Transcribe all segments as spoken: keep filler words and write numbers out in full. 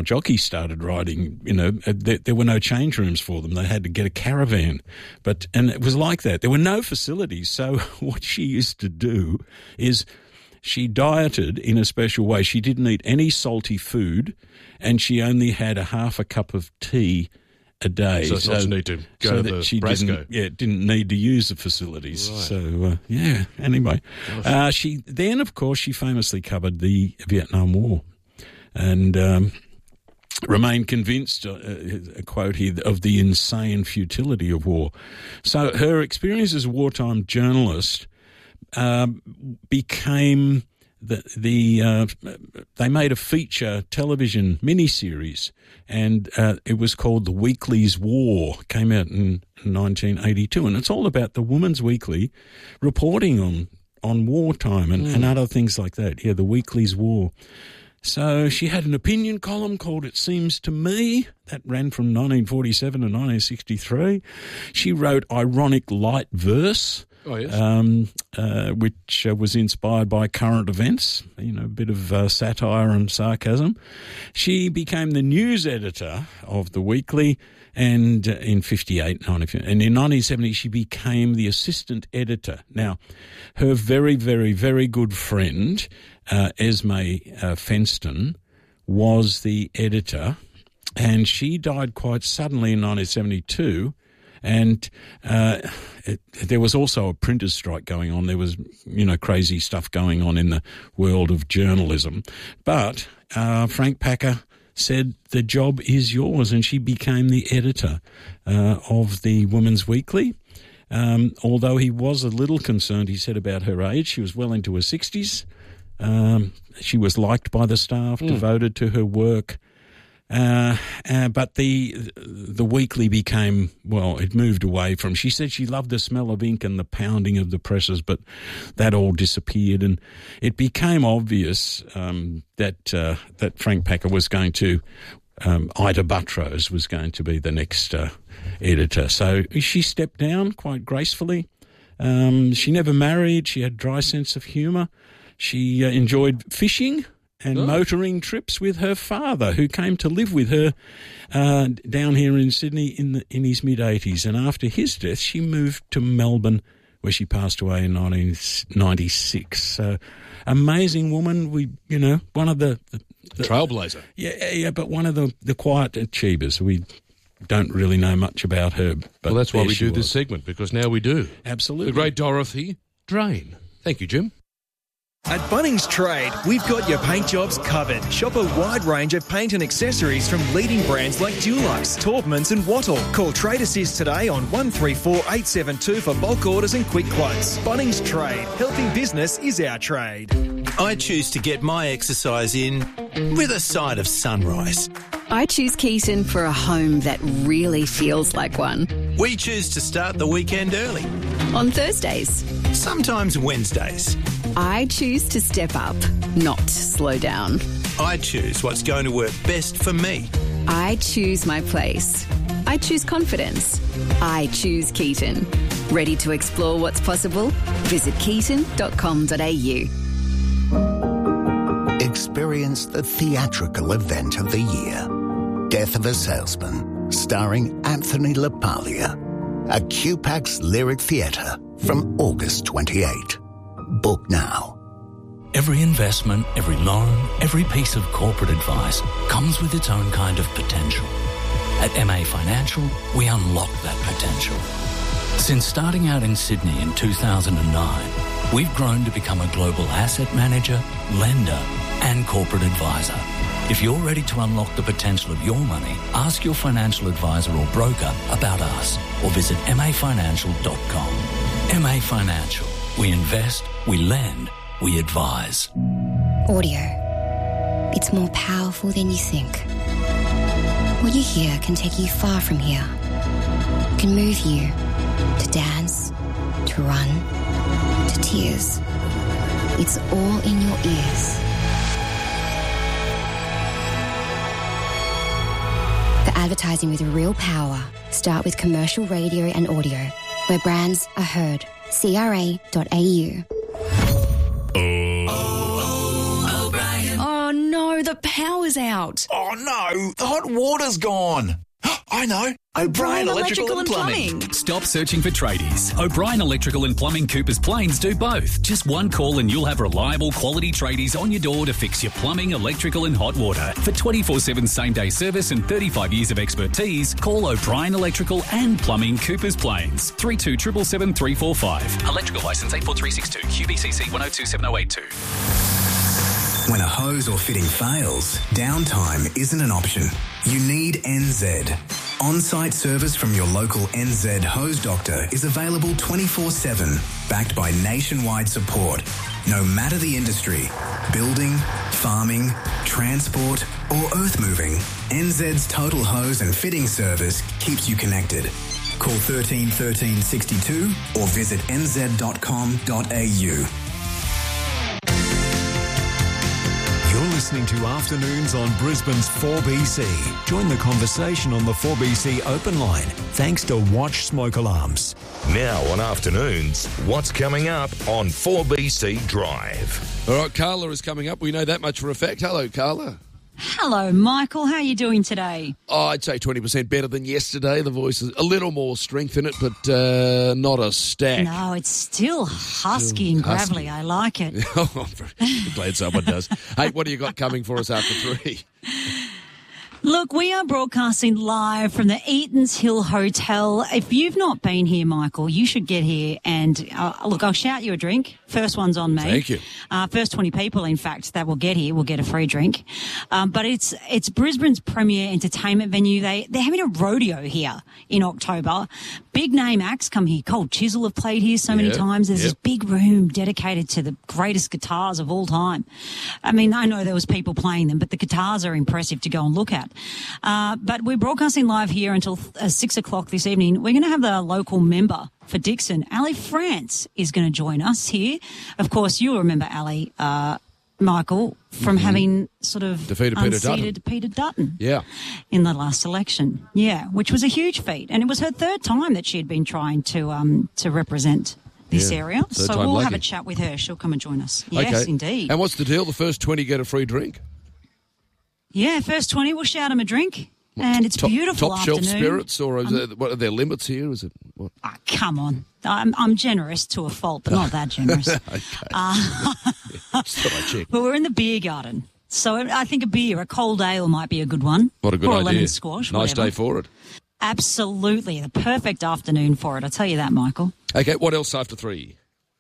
jockeys started riding, you know, there, there were no change rooms for them. They had to get a caravan. But and it was like that. There were no facilities. So what she used to do is she dieted in a special way. She didn't eat any salty food, and she only had a half a cup of tea a day. So it's not to need to go so to that the she Brasco. didn't, yeah, didn't need to use the facilities. Right. So, uh, yeah, anyway. Uh, she then, of course, she famously covered the Vietnam War and um, remained convinced, uh, a quote here, of the insane futility of war. So her experience as a wartime journalist um, became... The, the uh, they made a feature television miniseries, and uh, it was called The Weekly's War. It came out in nineteen eighty-two, and it's all about the Woman's Weekly reporting on on wartime and, mm. and other things like that. Yeah, The Weekly's War. So she had an opinion column called It Seems to Me that ran from nineteen forty-seven to nineteen sixty-three. She wrote ironic light verse. Oh, yes. Um, uh, which uh, was inspired by current events, you know, a bit of uh, satire and sarcasm. She became the news editor of The Weekly, and uh, in fifty-eight, and in nineteen seventy she became the assistant editor. Now, her very, very, very good friend, uh, Esme uh, Fenston, was the editor, and she died quite suddenly in nineteen seventy-two. And uh, it, there was also a printers' strike going on. There was, you know, crazy stuff going on in the world of journalism. But uh, Frank Packer said, the job is yours, and she became the editor uh, of the Women's Weekly. Um, although he was a little concerned, he said, about her age. She was well into her sixties. Um, she was liked by the staff, mm. devoted to her work. Uh, uh, but the the weekly became, well, it moved away from, she said she loved the smell of ink and the pounding of the presses, but that all disappeared, and it became obvious um, that uh, that Frank Packer was going to, um, Ida Buttrose was going to be the next uh, editor. So she stepped down quite gracefully. Um, she never married. She had a dry sense of humour. She uh, enjoyed fishing and oh. motoring trips with her father, who came to live with her uh, down here in Sydney in the, in his mid-eighties. And after his death, she moved to Melbourne, where she passed away in nineteen ninety-six. So, amazing woman. We, you know, one of the, the, the trailblazer. Yeah, yeah, but one of the, the quiet achievers. We don't really know much about her. But well, that's why we do was. this segment, because now we do. Absolutely. The great Dorothy Drain. Thank you, Jim. At Bunnings Trade, we've got your paint jobs covered. Shop a wide range of paint and accessories from leading brands like Dulux, Taubmans and Wattle. Call Trade Assist today on one three four eight seven two for bulk orders and quick quotes. Bunnings Trade. Helping business is our trade. I choose to get my exercise in with a side of sunrise. I choose Keaton for a home that really feels like one. We choose to start the weekend early. On Thursdays. Sometimes Wednesdays. I choose to step up, not slow down. I choose what's going to work best for me. I choose my place. I choose confidence. I choose Keaton. Ready to explore what's possible? Visit keaton dot com dot a u. Experience the theatrical event of the year. Death of a Salesman, starring Anthony LaPaglia. At Q PAX Lyric Theatre from August twenty-eighth. Book now. Every investment, every loan, every piece of corporate advice comes with its own kind of potential. At M A Financial, we unlock that potential. Since starting out in Sydney in two thousand nine, we've grown to become a global asset manager, lender, and corporate advisor. If you're ready to unlock the potential of your money, ask your financial advisor or broker about us or visit m a financial dot com. M A Financial. We invest, we lend, we advise. Audio. It's more powerful than you think. What you hear can take you far from here. It can move you to dance, to run, to tears. It's all in your ears. For advertising with real power, start with commercial radio and audio, where brands are heard. C R A dot A U. Oh no, the power's out. Oh no, the hot water's gone. I know. O'Brien Electrical, Electrical and Plumbing. Plumbing. Stop searching for tradies. O'Brien Electrical and Plumbing Coopers Plains do both. Just one call and you'll have reliable quality tradies on your door to fix your plumbing, electrical and hot water. For twenty-four seven same-day service and thirty-five years of expertise, call O'Brien Electrical and Plumbing Coopers Plains. three two seven seven three four five. Electrical licence eight four three six two. Q B C C one oh two seven oh eight two. When a hose or fitting fails, downtime isn't an option. You need N Z. On-site service from your local N Z hose doctor is available twenty-four seven, backed by nationwide support. No matter the industry, building, farming, transport or earth moving, N Z's total hose and fitting service keeps you connected. Call thirteen thirteen sixty-two or visit n z dot com dot a u. You're listening to Afternoons on Brisbane's four B C. Join the conversation on the four B C open line, thanks to Watch Smoke Alarms. Now on Afternoons, what's coming up on four B C Drive? All right, Carla is coming up. We know that much for a fact. Hello, Carla. Hello, Michael. How are you doing today? Oh, I'd say twenty percent better than yesterday. The voice is a little more strength in it, but uh, not a stack. No, it's still husky still and gravelly. Husky. I like it. Oh, I'm very glad someone does. Hey, what do you got coming for us after three? Look, we are broadcasting live from the Eatons Hill Hotel. If you've not been here, Michael, you should get here. And uh, look, I'll shout you a drink. First one's on me. Thank you. Uh, first twenty people, in fact, that will get here will get a free drink. Um, but it's it's Brisbane's premier entertainment venue. They they're having a rodeo here in October. Big name acts come here. Cold Chisel have played here so many yep. times. There's yep. this big room dedicated to the greatest guitars of all time. I mean, I know there was people playing them, but the guitars are impressive to go and look at. Uh, but we're broadcasting live here until uh, six o'clock this evening. We're going to have the local member for Dixon, Ali France, is going to join us here. Of course, you'll remember Ali, uh, Michael, from mm-hmm. having sort of defeated Peter unseated Dutton. Peter Dutton. Yeah. In the last election. Yeah, which was a huge feat. And it was her third time that she had been trying to um, to represent this yeah. area. Third so we'll lucky. have a chat with her. She'll come and join us. Yes, okay. indeed. And what's the deal? The first twenty get a free drink? Yeah, first twenty, we'll shout them a drink. And it's top, beautiful top afternoon. shelf spirits, or is um, there, what are there limits here? Is it? What? Oh, come on, I'm I'm generous to a fault, but not that generous. okay. Uh, yeah, just thought I'd check. But we're in the beer garden, so I think a beer, a cold ale, might be a good one. What a good or idea! A lemon squash, nice whatever. day for it. Absolutely, the perfect afternoon for it. I'll tell you that, Michael. Okay, what else after three?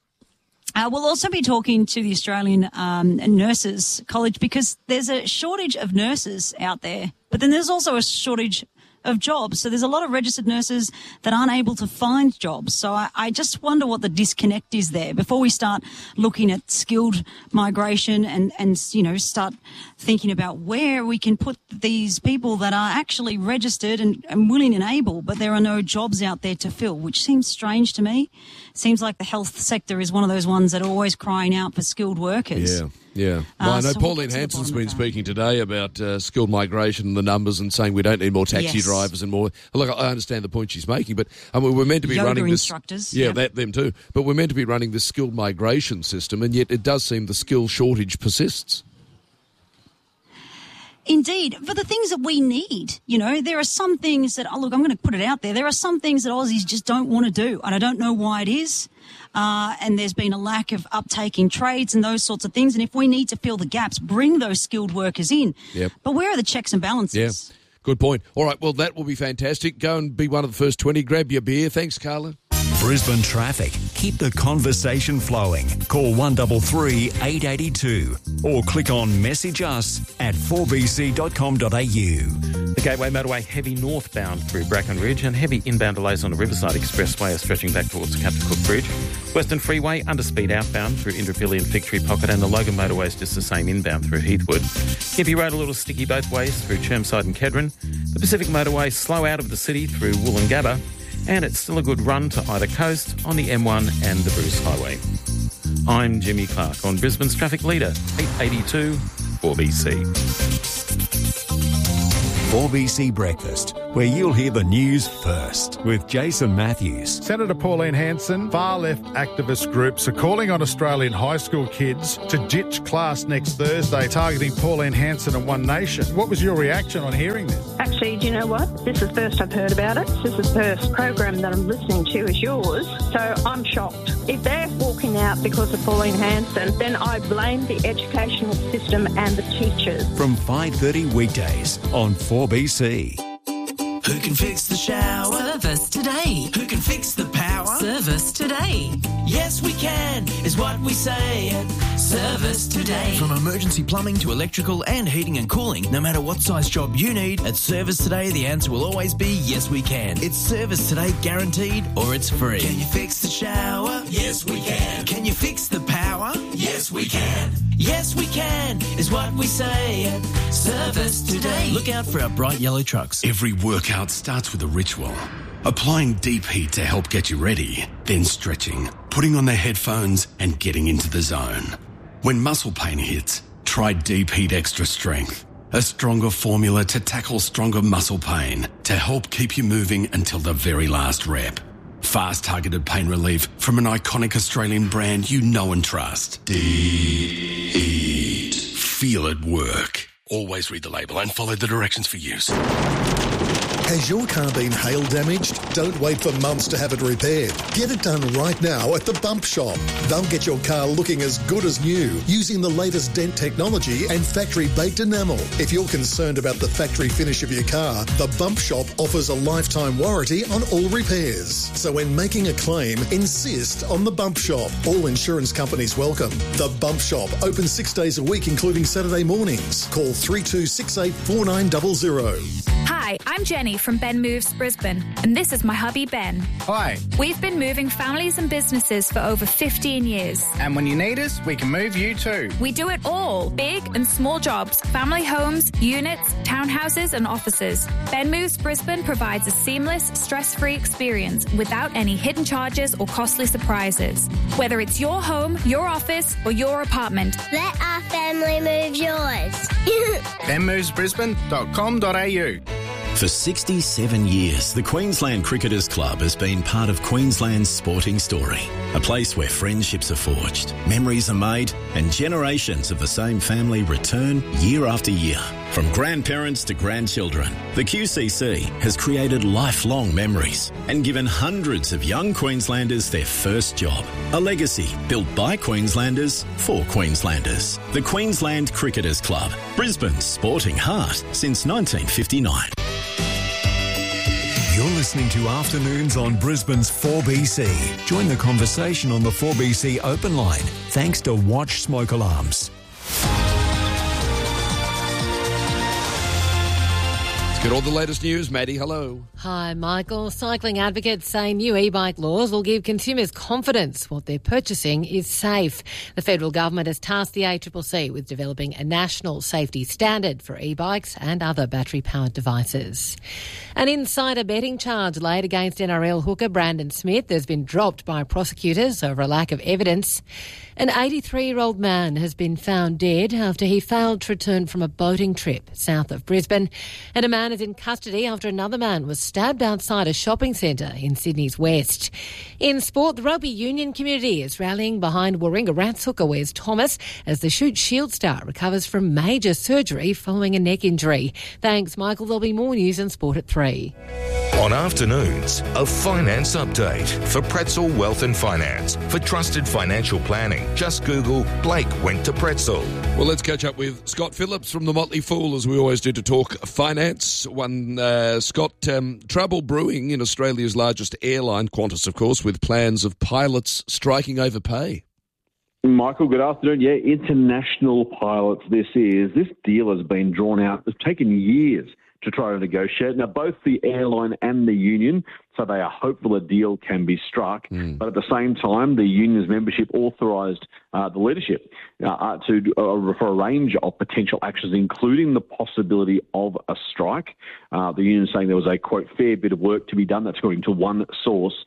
Uh, we'll also be talking to the Australian um, Nurses College because there's a shortage of nurses out there, but then there's also a shortage of jobs. So there's a lot of registered nurses that aren't able to find jobs. So I, I just wonder what the disconnect is there before we start looking at skilled migration and, and, you know, start thinking about where we can put these people that are actually registered and, and willing and able, but there are no jobs out there to fill, which seems strange to me. Seems like the health sector is one of those ones that are always crying out for skilled workers. Yeah. Yeah. Well, Uh, I know so Pauline we'll get to the Hanson's bottom been of that. speaking today about uh, skilled migration and the numbers and saying we don't need more taxi Yes. drivers and more. Look, I understand the point she's making, but I mean, we're meant to be Yoga running this. instructors, Yeah, yep. that them too. But we're meant to be running this skilled migration system, and yet it does seem the skill shortage persists. Indeed, for the things that we need, you know, there are some things that, oh, look, I'm going to put it out there. There are some things that Aussies just don't want to do, and I don't know why it is. Uh, and there's been a lack of uptake in trades and those sorts of things. And if we need to fill the gaps, bring those skilled workers in. Yep. But where are the checks and balances? Yeah, good point. All right, well, that will be fantastic. Go and be one of the first twenty. Grab your beer. Thanks, Carla. Brisbane traffic. Keep the conversation flowing. Call one three three, eight eight two or click on message us at four b c dot com dot a u. The Gateway Motorway heavy northbound through Bracken Ridge and heavy inbound delays on the Riverside Expressway are stretching back towards Captain Cook Bridge. Western Freeway underspeed outbound through Indooroopilly and Fig Tree Pocket, and the Logan Motorway is just the same inbound through Heathwood. Hippie Road a little sticky both ways through Chermside and Kedron. The Pacific Motorway slow out of the city through Woolloongabba, and it's still a good run to either coast on the M one and the Bruce Highway. I'm Jimmy Clark on Brisbane's traffic leader, eight eighty-two four B C. four B C Breakfast where you'll hear the news first with Jason Matthews. Senator Pauline Hanson, far-left activist groups are calling on Australian high school kids to ditch class next Thursday, targeting Pauline Hanson and One Nation. What was your reaction on hearing this? Actually, do you know what? This is the first I've heard about it. This is the first program that I'm listening to is yours, so I'm shocked. If they're walking out because of Pauline Hanson, then I blame the educational system and the teachers. From five thirty weekdays on four B C. Who can fix the shower? Service today. Who can fix the power? Service today. Yes, we can, is what we say at Service Today. From emergency plumbing to electrical and heating and cooling, no matter what size job you need, at Service Today, the answer will always be yes, we can. It's Service Today guaranteed or it's free. Can you fix the shower? Yes, we can. Can you fix the power? Yes, we can. Yes, we can, is what we say at Service Today. Look out for our bright yellow trucks. Every workout starts with a ritual. Applying deep heat to help get you ready, then stretching, putting on the headphones and getting into the zone. When muscle pain hits, try Deep Heat Extra Strength, a stronger formula to tackle stronger muscle pain to help keep you moving until the very last rep. Fast targeted pain relief from an iconic Australian brand you know and trust. Deep Heat. Feel it work. Always read the label and follow the directions for use. Has your car been hail damaged? Don't wait for months to have it repaired. Get it done right now at the Bump Shop. They'll get your car looking as good as new using the latest dent technology and factory-baked enamel. If you're concerned about the factory finish of your car, the Bump Shop offers a lifetime warranty on all repairs. So when making a claim, insist on the Bump Shop. All insurance companies welcome. The Bump Shop, open six days a week, including Saturday mornings. Call three two six eight four nine zero zero. Hi, I'm Jenny from Ben Moves Brisbane, and this is my hubby Ben. Hi. We've been moving families and businesses for over fifteen years. And when you need us, we can move you too. We do it all, big and small jobs, family homes, units, townhouses and offices. Ben Moves Brisbane provides a seamless, stress-free experience without any hidden charges or costly surprises. Whether it's your home, your office or your apartment. Let our family move yours. ben moves brisbane dot com dot a u. For sixty-seven years, the Queensland Cricketers Club has been part of Queensland's sporting story. A place where friendships are forged, memories are made, and generations of the same family return year after year. From grandparents to grandchildren, the Q C C has created lifelong memories and given hundreds of young Queenslanders their first job. A legacy built by Queenslanders for Queenslanders. The Queensland Cricketers Club, Brisbane's sporting heart since nineteen fifty-nine. You're listening to Afternoons on Brisbane's four B C. Join the conversation on the four B C open line thanks to Watch Smoke Alarms. Get all the latest news. Maddie, hello. Hi, Michael. Cycling advocates say new e-bike laws will give consumers confidence what they're purchasing is safe. The federal government has tasked the A C C C with developing a national safety standard for e-bikes and other battery-powered devices. An insider betting charge laid against N R L hooker Brandon Smith has been dropped by prosecutors over a lack of evidence. An eighty-three-year-old man has been found dead after he failed to return from a boating trip south of Brisbane, and a man is in custody after another man was stabbed outside a shopping centre in Sydney's west. In sport, the rugby union community is rallying behind Warringah Rats hooker Wes Thomas as the Shoot Shield star recovers from major surgery following a neck injury. Thanks, Michael. There'll be more news and sport at three. On Afternoons, a finance update for Pretzel Wealth and Finance. For trusted financial planning, just Google Blake went to Pretzel. Well, let's catch up with Scott Phillips from the Motley Fool, as we always do, to talk finance. One, uh, Scott, um, trouble brewing in Australia's largest airline, Qantas, of course, with plans of pilots striking over pay. Michael, good afternoon. Yeah, international pilots this is. This deal has been drawn out. It's taken years to try to negotiate. Now, both the airline and the union, so they are hopeful a deal can be struck. Mm. But at the same time, the union's membership authorised uh, the leadership uh, to uh, for a range of potential actions, including the possibility of a strike. Uh, the union saying there was a, quote, fair bit of work to be done. That's according to one source.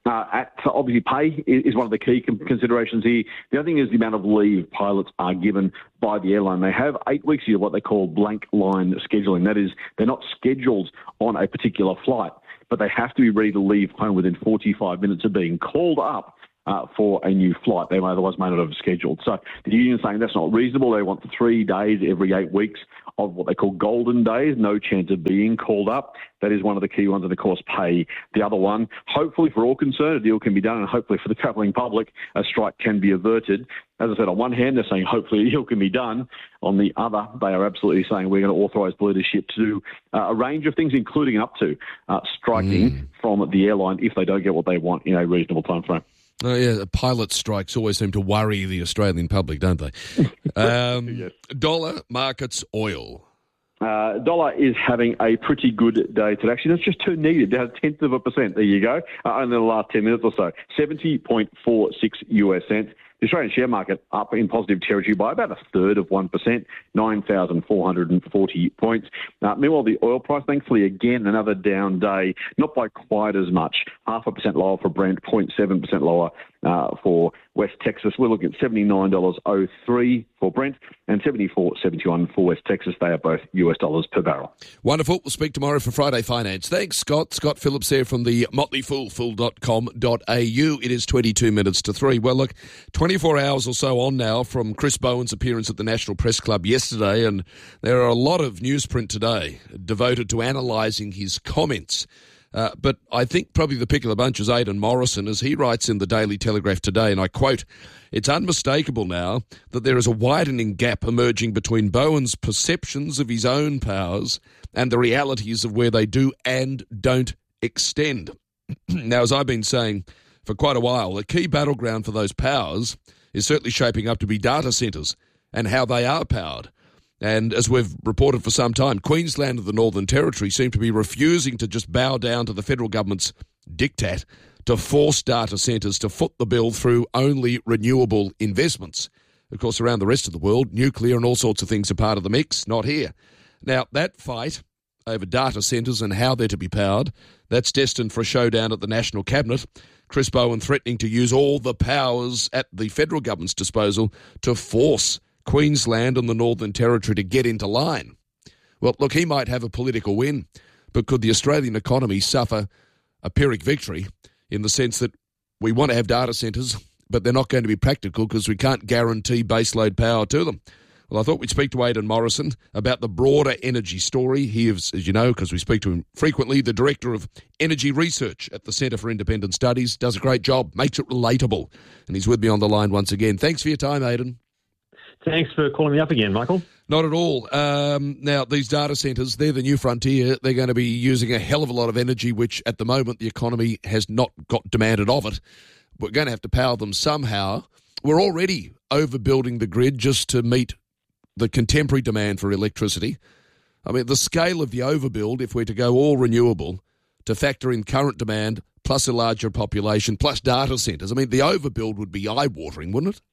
Uh, at, so obviously, pay is one of the key considerations here. The other thing is the amount of leave pilots are given by the airline. They have eight weeks of what they call blank line scheduling. That is, they're not scheduled on a particular flight, but they have to be ready to leave home within forty-five minutes of being called up uh, for a new flight. They otherwise may not have scheduled. So the union is saying that's not reasonable. They want three days every eight weeks of what they call golden days, no chance of being called up. That is one of the key ones, and of course, pay the other one. Hopefully, for all concerned, a deal can be done, and hopefully for the travelling public, a strike can be averted. As I said, on one hand, they're saying hopefully a deal can be done. On the other, they are absolutely saying we're going to authorise the leadership to do uh, a range of things, including up to uh, striking mm. from the airline if they don't get what they want in a reasonable time frame. Oh, yeah, pilot strikes always seem to worry the Australian public, don't they? Um, yes. Dollar markets oil. Uh, dollar is having a pretty good day today. Actually, that's just too needed. It has a tenth of a percent. There you go. Uh, only the last ten minutes or so. seventy point four six US cents. The Australian share market up in positive territory by about a third of one percent, nine thousand four hundred forty points. Uh, meanwhile, the oil price, thankfully, again, another down day, not by quite as much. Half a percent lower for Brent, zero point seven percent lower uh, for West Texas. We're looking at seventy-nine dollars oh three for Brent and seventy-four seventy-one for West Texas. They are both U S dollars per barrel. Wonderful. We'll speak tomorrow for Friday Finance. Thanks, Scott. Scott Phillips there from the motley fool fool dot com dot a u. It is twenty-two minutes to three. Well, look, twenty-four hours or so on now from Chris Bowen's appearance at the National Press Club yesterday, and there are a lot of newsprint today devoted to analysing his comments. Uh, but I think probably the pick of the bunch is Aidan Morrison, as he writes in the Daily Telegraph today, and I quote, "It's unmistakable now that there is a widening gap emerging between Bowen's perceptions of his own powers and the realities of where they do and don't extend." Now, as I've been saying for quite a while, the key battleground for those powers is certainly shaping up to be data centres and how they are powered. And as we've reported for some time, Queensland and the Northern Territory seem to be refusing to just bow down to the federal government's diktat to force data centres to foot the bill through only renewable investments. Of course, around the rest of the world, nuclear and all sorts of things are part of the mix, not here. Now, that fight over data centres and how they're to be powered, that's destined for a showdown at the National Cabinet. Chris Bowen threatening to use all the powers at the federal government's disposal to force Queensland and the Northern Territory to get into line. Well, look, he might have a political win, but could the Australian economy suffer a Pyrrhic victory in the sense that we want to have data centres, but they're not going to be practical because we can't guarantee baseload power to them? Well, I thought we'd speak to Aidan Morrison about the broader energy story. He is, as you know, because we speak to him frequently, the Director of Energy Research at the Centre for Independent Studies, does a great job, makes it relatable, and he's with me on the line once again. Thanks for your time, Aidan. Thanks for calling me up again, Michael. Not at all. Um, now, these data centres, they're the new frontier. They're going to be using a hell of a lot of energy, which at the moment the economy has not got demanded of it. We're going to have to power them somehow. We're already overbuilding the grid just to meet the contemporary demand for electricity. I mean, the scale of the overbuild, if we're to go all renewable, to factor in current demand, plus a larger population, plus data centres, I mean, the overbuild would be eye-watering, wouldn't it?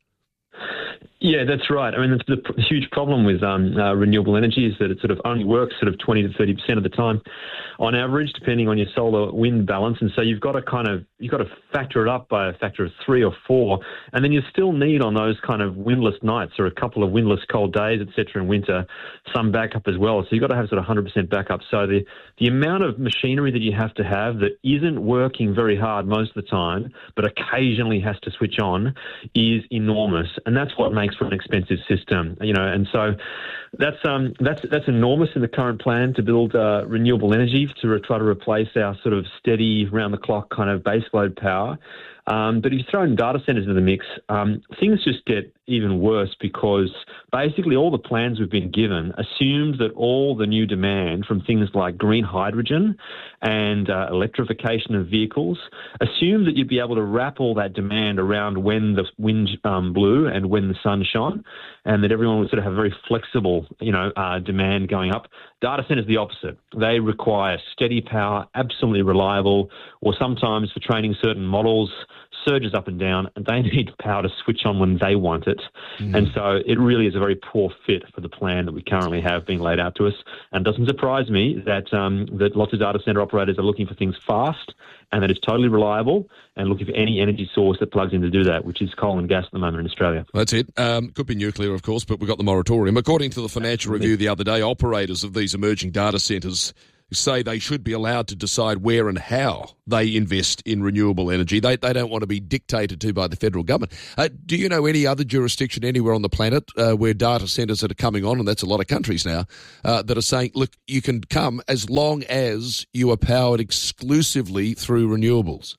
Yeah, that's right. I mean, the, the huge problem with um, uh, renewable energy is that it sort of only works sort of twenty to thirty percent of the time on average, depending on your solar wind balance. And so you've got to kind of, you've got to factor it up by a factor of three or four. And then you still need on those kind of windless nights or a couple of windless cold days, et cetera, in winter, some backup as well. So you've got to have sort of one hundred percent backup. So the, the amount of machinery that you have to have that isn't working very hard most of the time, but occasionally has to switch on is enormous. And that's what makes for an expensive system, you know, and so that's um that's that's enormous in the current plan to build uh, renewable energy to re- try to replace our sort of steady round the clock kind of baseload power. Um, but if you throw in data centres into the mix, um, things just get even worse because basically all the plans we've been given assumed that all the new demand from things like green hydrogen and uh, electrification of vehicles assumed that you'd be able to wrap all that demand around when the wind um, blew and when the sun shone, and that everyone would sort of have very flexible, you know, uh, demand going up. Data centres the opposite. They require steady power, absolutely reliable, or sometimes for training certain models, surges up and down, and they need power to switch on when they want it. Mm. And so it really is a very poor fit for the plan that we currently have being laid out to us. And it doesn't surprise me that um, that lots of data centre operators are looking for things fast and that it's totally reliable and looking for any energy source that plugs in to do that, which is coal and gas at the moment in Australia. That's it. Um, could be nuclear, of course, but we've got the moratorium. According to the Financial Review the other day, operators of these emerging data centres say they should be allowed to decide where and how they invest in renewable energy. They they don't want to be dictated to by the federal government. Uh, do you know any other jurisdiction anywhere on the planet uh, where data centres that are coming on, and that's a lot of countries now, uh, that are saying, look, you can come as long as you are powered exclusively through renewables?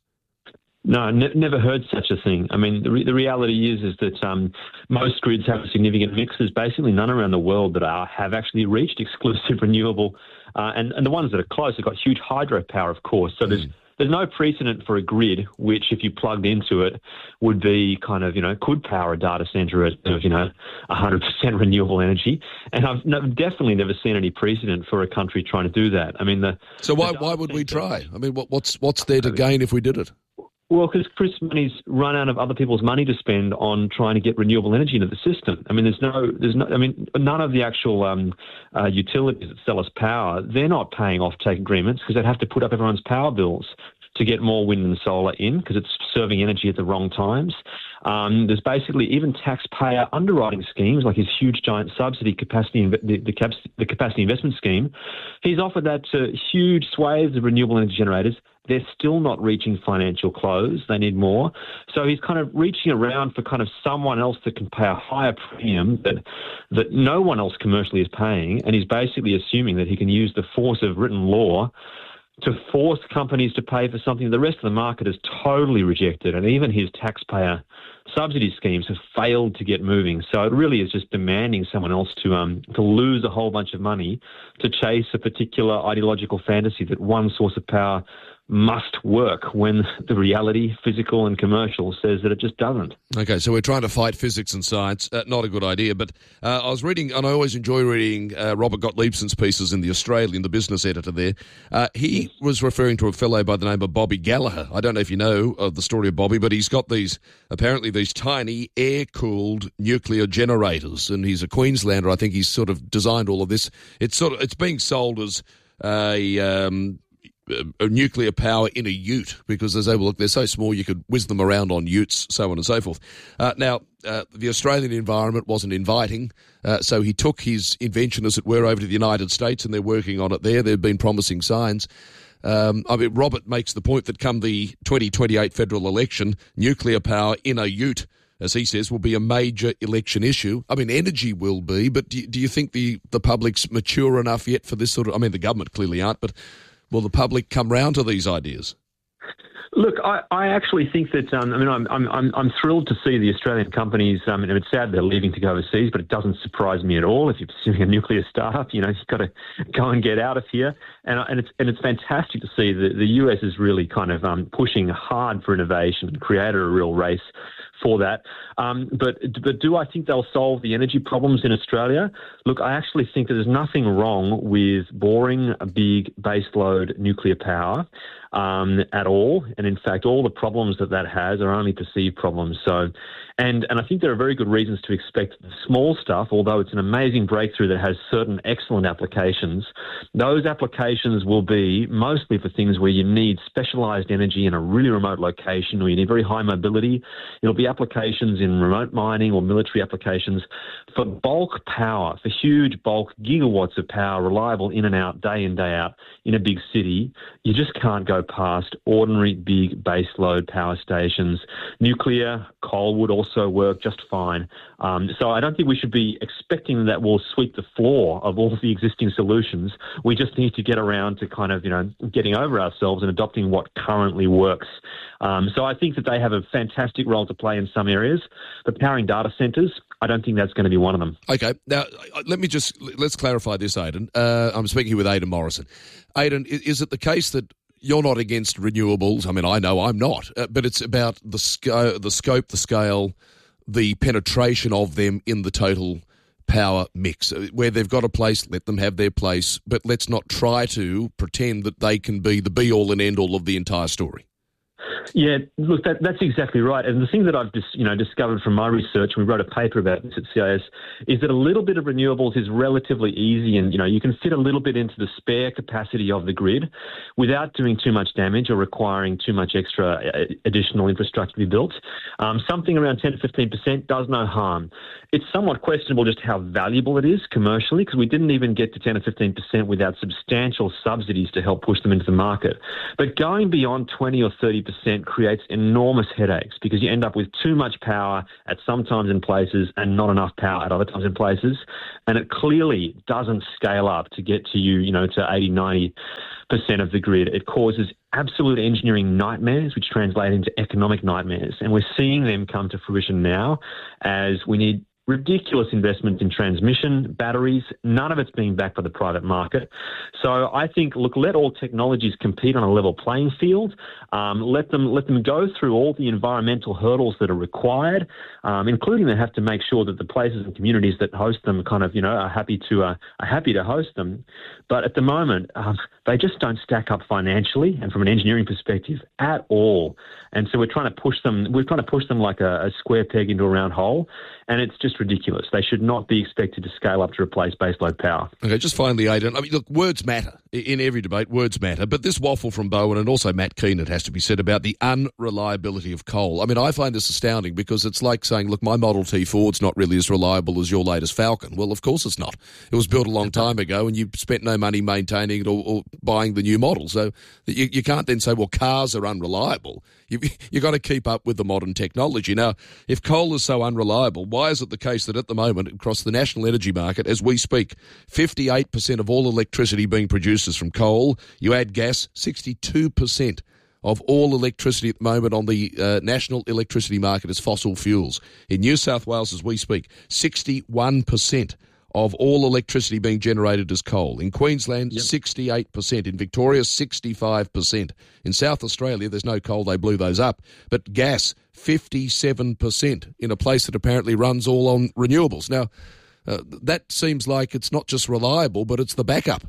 No, ne- never heard such a thing. I mean, the, re- the reality is is that um, most grids have a significant mix. There's basically none around the world that are, have actually reached exclusive renewable. Uh, and, and the ones that are close have got huge hydropower, of course. So there's there's no precedent for a grid which, if you plugged into it, would be kind of, you know, could power a data centre at, you know, one hundred percent renewable energy. And I've no, definitely never seen any precedent for a country trying to do that. I mean, the so why why would we try? I mean, what, what's what's there to gain if we did it? Well, because Chris, money's run out of other people's money to spend on trying to get renewable energy into the system. I mean, there's no, there's no, I mean, none of the actual um, uh, utilities that sell us power, they're not paying off-take agreements because they'd have to put up everyone's power bills to get more wind and solar in because it's serving energy at the wrong times. Um, there's basically even taxpayer underwriting schemes like his huge giant subsidy capacity, the, the, cap, the capacity investment scheme. He's offered that to huge swathes of renewable energy generators. They're still not reaching financial close. They need more. So he's kind of reaching around for kind of someone else that can pay a higher premium that that no one else commercially is paying. And he's basically assuming that he can use the force of written law to force companies to pay for something the rest of the market has totally rejected. And even his taxpayer subsidy schemes have failed to get moving. So it really is just demanding someone else to um to lose a whole bunch of money to chase a particular ideological fantasy that one source of power must work when the reality, physical and commercial, says that it just doesn't. Okay, so we're trying to fight physics and science. Uh, not a good idea, but uh, I was reading, and I always enjoy reading uh, Robert Gottliebsen's pieces in The Australian, the business editor there. Uh, he was referring to a fellow by the name of Bobby Gallagher. I don't know if you know of the story of Bobby, but he's got these, apparently these tiny air-cooled nuclear generators, and he's a Queenslander. I think he's sort of designed all of this. It's sort of, it's being sold as a... Um, a nuclear power in a ute because they say, well, look, they're so small you could whiz them around on utes, so on and so forth. Uh, now, uh, the Australian environment wasn't inviting, uh, so he took his invention, as it were, over to the United States, and they're working on it there. There have been promising signs. Um, I mean, Robert makes the point that come the twenty twenty-eight federal election, nuclear power in a ute, as he says, will be a major election issue. I mean, energy will be, but do you, do you think the, the public's mature enough yet for this sort of... I mean, the government clearly aren't, but... will the public come round to these ideas? Look, I, I actually think that, um, I mean, I'm, I'm, I'm thrilled to see the Australian companies, um, and it's sad they're leaving to go overseas, but it doesn't surprise me at all. If you're pursuing a nuclear startup, you know, you've got to go and get out of here. And, and, it's, and it's fantastic to see that the U S is really kind of um, pushing hard for innovation and created a real race for that. Um, but but do I think they'll solve the energy problems in Australia? Look, I actually think that there's nothing wrong with boring a big baseload nuclear power um, at all. And in fact, all the problems that that has are only perceived problems. So, and and I think there are very good reasons to expect the small stuff, although it's an amazing breakthrough that has certain excellent applications. Those applications will be mostly for things where you need specialised energy in a really remote location or you need very high mobility. It'll be applications in remote mining or military applications. For bulk power, for huge bulk gigawatts of power, reliable in and out, day in, day out, in a big city, you just can't go past ordinary big baseload power stations. Nuclear, coal would also work just fine. Um, so I don't think we should be expecting that will sweep the floor of all of the existing solutions. We just need to get around to kind of, you know, getting over ourselves and adopting what currently works. Um, so I think that they have a fantastic role to play in some areas, but powering data centres, I don't think that's going to be one of them. Okay. Now, let me just, let's clarify this, Aidan. Uh, I'm speaking here with Aidan Morrison. Aidan, is it the case that you're not against renewables? I mean, I know I'm not, uh, but it's about the, sco- the scope, the scale, the penetration of them in the total power mix. Where they've got a place, let them have their place, but let's not try to pretend that they can be the be-all and end-all of the entire story. Yeah, look, that, that's exactly right. And the thing that I've just, you know, discovered from my research, and we wrote a paper about this at C I S, is that a little bit of renewables is relatively easy, and you know, you can fit a little bit into the spare capacity of the grid without doing too much damage or requiring too much extra additional infrastructure to be built. Um, something around ten to fifteen percent does no harm. It's somewhat questionable just how valuable it is commercially, because we didn't even get to ten or fifteen percent without substantial subsidies to help push them into the market. But going beyond twenty or thirty percent creates enormous headaches, because you end up with too much power at some times in places and not enough power at other times in places. And it clearly doesn't scale up to get to you, you know, to eighty, ninety percent of the grid. It causes absolute engineering nightmares, which translate into economic nightmares. And we're seeing them come to fruition now as we need ridiculous investment in transmission, batteries, none of it's being backed by the private market. So I think, look, let all technologies compete on a level playing field. Um, let them let them go through all the environmental hurdles that are required, um, including they have to make sure that the places and communities that host them kind of, you know, are happy to uh, are happy to host them. But at the moment, um, they just don't stack up financially and from an engineering perspective at all. And so we're trying to push them. We're trying to push them like a, a square peg into a round hole, and it's just ridiculous. They should not be expected to scale up to replace baseload power. Okay, just finally, Aidan. I mean, look, words matter in every debate. Words matter, but this waffle from Bowen and also Matt Keane, it has to be said, about the unreliability of coal. I mean, I find this astounding because it's like saying, look, my Model T Ford's not really as reliable as your latest Falcon. Well, of course it's not. It was built a long time ago, and you spent no money maintaining it or, or buying the new model. So you, you can't then say, well, cars are unreliable. You've, you've got to keep up with the modern technology. Now, if coal is so unreliable, why is it the case that at the moment, across the national energy market, as we speak, fifty-eight percent of all electricity being produced is from coal? You add gas, sixty-two percent of all electricity at the moment on the uh, national electricity market is fossil fuels. In New South Wales, as we speak, sixty-one percent of all electricity being generated is coal. In Queensland, yep. sixty-eight percent. In Victoria, sixty-five percent. In South Australia, there's no coal, they blew those up. But gas, fifty-seven percent in a place that apparently runs all on renewables. Now, uh, that seems like it's not just reliable, but it's the backup.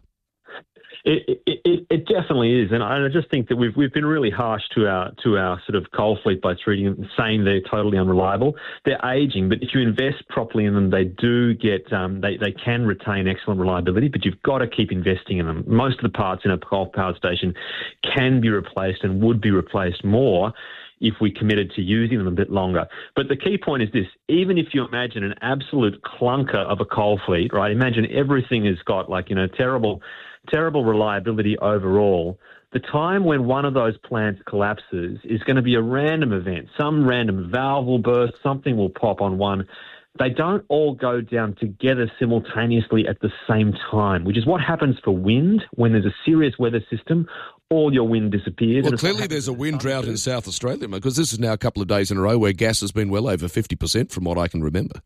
It, it, it definitely is, and I just think that we've we've been really harsh to our to our sort of coal fleet by treating them, saying they're totally unreliable. They're aging, but if you invest properly in them, they do get um, they they can retain excellent reliability. But you've got to keep investing in them. Most of the parts in a coal power station can be replaced and would be replaced more if we committed to using them a bit longer. But the key point is this: even if you imagine an absolute clunker of a coal fleet, right? Imagine everything has got like you know terrible. terrible reliability overall, the time when one of those plants collapses is going to be a random event. Some random valve will burst, something will pop on one. They don't all go down together simultaneously at the same time, which is what happens for wind. When there's a serious weather system, all your wind disappears. Well, clearly there's a wind drought in South Australia, because this is now a couple of days in a row where gas has been well over fifty percent from what I can remember.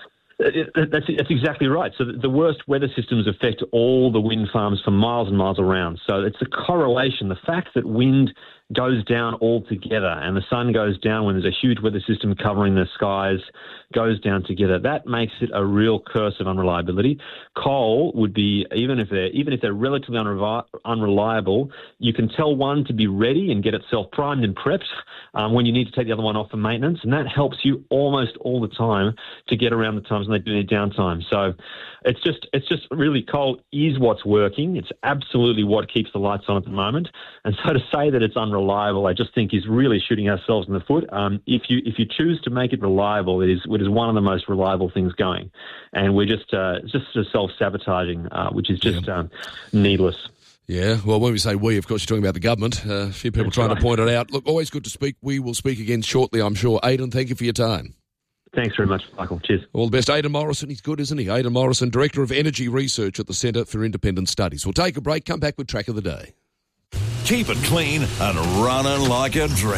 That's, that's exactly right. So the worst weather systems affect all the wind farms for miles and miles around. So it's a correlation. The fact that wind goes down altogether and the sun goes down when there's a huge weather system covering the skies goes down together, that makes it a real curse of unreliability. Coal would be, even if they're even if they're relatively unre- unreliable, you can tell one to be ready and get itself primed and prepped um, when you need to take the other one off for maintenance, and that helps you almost all the time to get around the times when they do need downtime. So it's just it's just really, coal is what's working. It's absolutely what keeps the lights on at the moment. And so to say that it's unreliable, I just think is really shooting ourselves in the foot. Um, if you if you choose to make it reliable, it is it is one of the most reliable things going, and we're just uh, just self-sabotaging, uh, which is just yeah. um, needless. Yeah, well, when we say we, of course, you're talking about the government. Uh, a few people That's trying right. to point it out. Look, always good to speak. We will speak again shortly, I'm sure. Aidan, thank you for your time. Thanks very much, Michael. Cheers. All the best. Aidan Morrison, he's good, isn't he? Aidan Morrison, Director of Energy Research at the Centre for Independent Studies. We'll take a break, come back with Track of the Day. Keep it clean and running like a dream.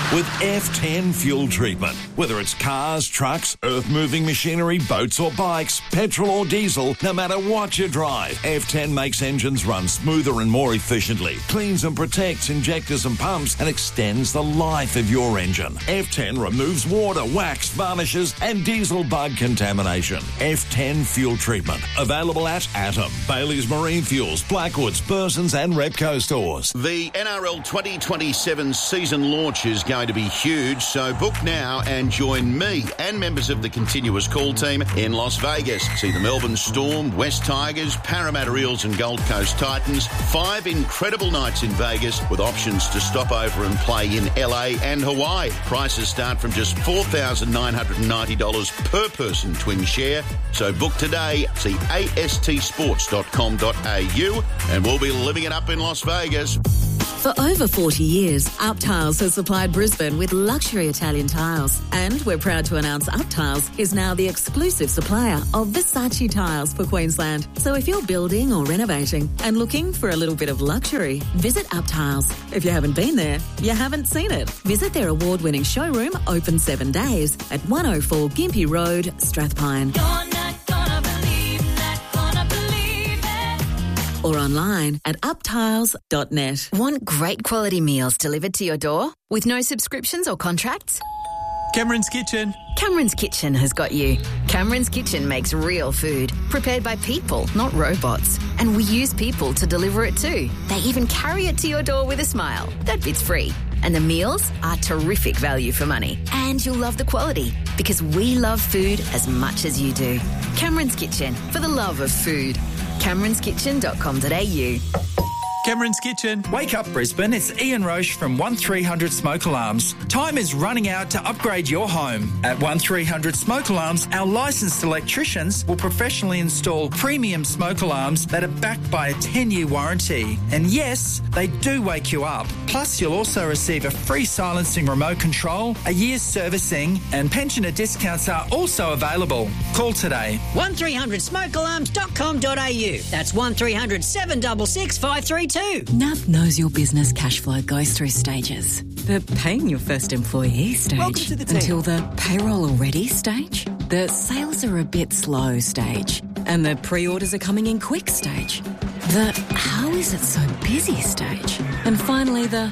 with F ten fuel treatment. Whether it's cars, trucks, earth-moving machinery, boats or bikes, petrol or diesel, no matter what you drive, F ten makes engines run smoother and more efficiently, cleans and protects injectors and pumps, and extends the life of your engine. F ten removes water, wax, varnishes, and diesel bug contamination. F ten fuel treatment. Available at Atom, Bailey's Marine Fuels, Blackwoods, Burson's and Repco stores. The N R L twenty twenty-seven season launch is going to be huge, so book now and join me and members of the Continuous Call team in Las Vegas. See the Melbourne Storm, West Tigers, Parramatta Eels and Gold Coast Titans. Five incredible nights in Vegas with options to stop over and play in L A and Hawaii. Prices start from just four thousand nine hundred ninety dollars per person twin share. So book today. See A S T sports dot com dot A U and we'll be living it up in Las Vegas. For over forty years, Up Tiles has supplied Brisbane with luxury Italian tiles. And we're proud to announce Up Tiles is now the exclusive supplier of Versace tiles for Queensland. So if you're building or renovating and looking for a little bit of luxury, visit Up Tiles. If you haven't been there, you haven't seen it. Visit their award-winning showroom, open seven days, at one oh four Gympie Road, Strathpine. Or online at up tiles dot net. Want great quality meals delivered to your door with no subscriptions or contracts? Cameron's Kitchen. Cameron's Kitchen has got you. Cameron's Kitchen makes real food, prepared by people, not robots. And we use people to deliver it too. They even carry it to your door with a smile. That bit's free. And the meals are terrific value for money. And you'll love the quality, because we love food as much as you do. Cameron's Kitchen, for the love of food. camerons kitchen dot com dot a u. Cameron's Kitchen. Wake up, Brisbane. It's Ian Roche from one three hundred Smoke Alarms. Time is running out to upgrade your home. At one three hundred Smoke Alarms, our licensed electricians will professionally install premium smoke alarms that are backed by a ten-year warranty. And yes, they do wake you up. Plus, you'll also receive a free silencing remote control, a year's servicing, and pensioner discounts are also available. Call today. one three hundred smoke alarms dot com dot a u. That's one three hundred seven six six five three two. N A B knows your business cash flow goes through stages. The paying your first employee stage. Welcome to the team. Until the payroll already stage. The sales are a bit slow stage. And the pre-orders are coming in quick stage. The how is it so busy stage. And finally the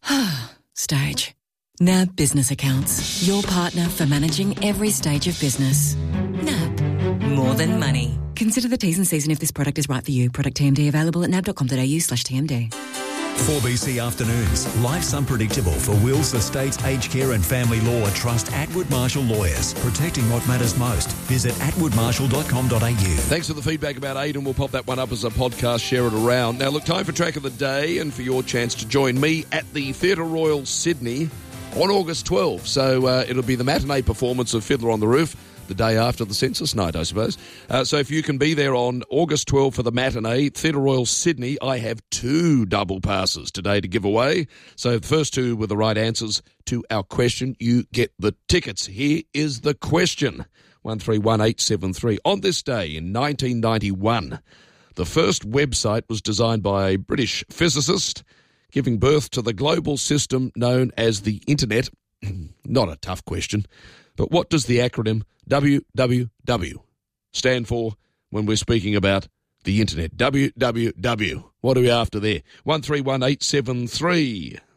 stage. N A B Business Accounts. Your partner for managing every stage of business. N A B. More than money. Consider the T's and C's and if this product is right for you. Product T M D available at nab dot com dot a u slash T M D. four B C Afternoons. Life's unpredictable for wills, estates, aged care and family law. Trust Atwood Marshall Lawyers. Protecting what matters most. Visit atwood marshall dot com dot a u. Thanks for the feedback about Aidan. We'll pop that one up as a podcast, share it around. Now, look, time for Track of the Day and for your chance to join me at the Theatre Royal Sydney on August twelfth. So uh, it'll be the matinee performance of Fiddler on the Roof, the day after the census night, I suppose. Uh, so if you can be there on August twelfth for the matinee, Theatre Royal Sydney, I have two double passes today to give away. So the first two were the right answers to our question. You get the tickets. Here is the question. one three one eight seven three. On this day in nineteen ninety-one, the first website was designed by a British physicist, giving birth to the global system known as the Internet. Not a tough question. But what does the acronym W W W stand for when we're speaking about the Internet? W W W. What are we after there? one three one eight seven three.